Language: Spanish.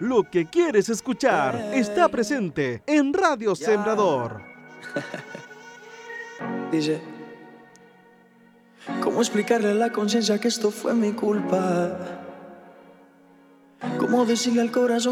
Lo que quieres escuchar está presente en Radio Sembrador. Dice, ¿cómo explicarle a la conciencia que esto fue mi culpa? ¿Cómo decirle al corazón